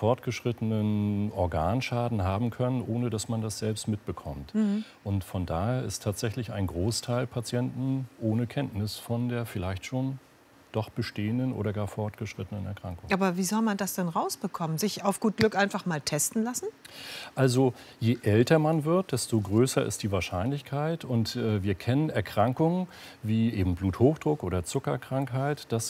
fortgeschrittenen Organschaden haben können, ohne dass man das selbst mitbekommt. Und von daher ist tatsächlich ein Großteil Patienten ohne Kenntnis von der vielleicht schon doch bestehenden oder gar fortgeschrittenen Erkrankung. Aber wie soll man das denn rausbekommen? Sich auf gut Glück einfach mal testen lassen? Also je älter man wird, desto größer ist die Wahrscheinlichkeit. Und wir kennen Erkrankungen wie eben Bluthochdruck oder Zuckerkrankheit. Das